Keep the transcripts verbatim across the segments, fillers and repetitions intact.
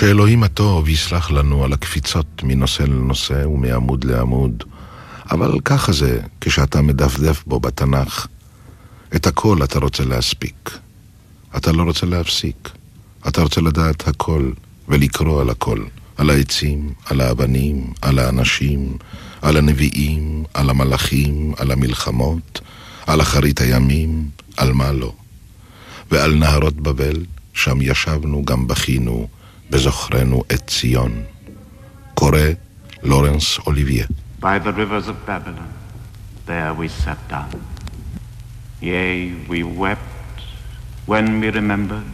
שאלוהים הטוב יסלח לנו על הקפיצות מנושא לנושא ומעמוד לעמוד, אבל ככה זה כשאתה מדפדף בו בתנ"ך. את הכל אתה רוצה להספיק. אתה לא רוצה להפסיק. אתה רוצה לדעת הכל ולקרוא על הכל. על העצים, על האבנים, על האנשים, על הנביאים, על המלאכים, על המלחמות, על אחרית הימים, על מה לא. ועל נהרות בבל, שם ישבנו גם בכינו, בזוכרנו את ציון. קורא לורנס אוליביה. By the rivers of Babylon, there we sat down. Yea, we wept when we remembered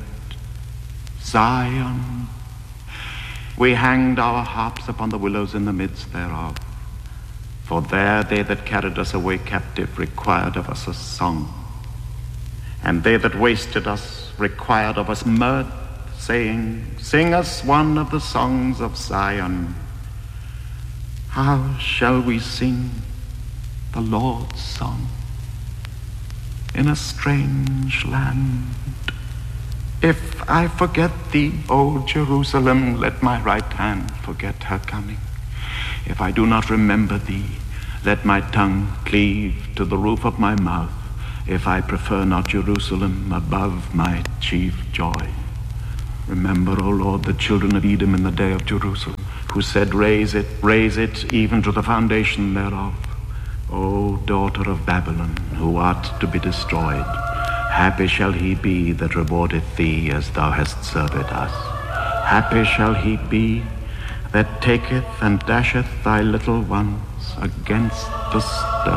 Zion. We hanged our harps upon the willows in the midst thereof. For there they that carried us away captive required of us a song. And they that wasted us required of us mirth, saying, Sing us one of the songs of Zion. How shall we sing the Lord's song in a strange land? If I forget thee, O Jerusalem, let my right hand forget her coming. If I do not remember thee, let my tongue cleave to the roof of my mouth. If I prefer not Jerusalem above my chief joy. Remember, O Lord, the children of Edom in the day of Jerusalem, who said, Raise it, raise it, even to the foundation thereof. O daughter of Babylon, who art to be destroyed, happy shall he be that rewardeth thee as thou hast served us. Happy shall he be that taketh and dasheth thy little ones against the stone.